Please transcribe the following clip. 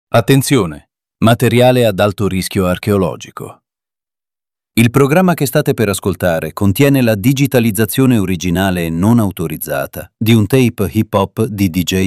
Attenzione! Materiale ad alto rischio archeologico. Il programma che state per ascoltare contiene la digitalizzazione originale e non autorizzata di un tape hip hop di DJ